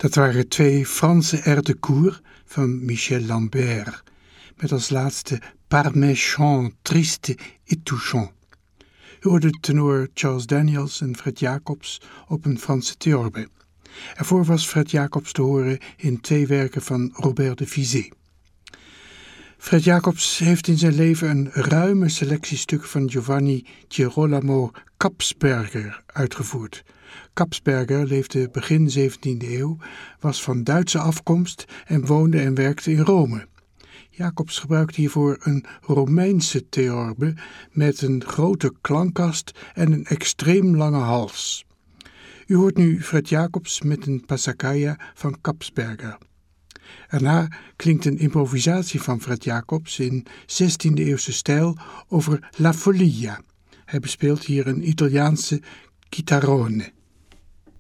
Dat waren 2 Franse airs de cour van Michel Lambert, met als laatste Par mes chants triste et touchant. U hoorde tenor Charles Daniels en Fred Jacobs op een Franse theorbe. Ervoor was Fred Jacobs te horen in 2 werken van Robert de Vizé. Fred Jacobs heeft in zijn leven een ruime selectie stukken van Giovanni Girolamo Kapsberger uitgevoerd. Kapsberger leefde begin 17e eeuw, was van Duitse afkomst en woonde en werkte in Rome. Jacobs gebruikte hiervoor een Romeinse theorbe met een grote klankkast en een extreem lange hals. U hoort nu Fred Jacobs met een Passacaglia van Kapsberger. Erna klinkt een improvisatie van Fred Jacobs in 16e-eeuwse stijl over La Follia. Hij bespeelt hier een Italiaanse chitarrone.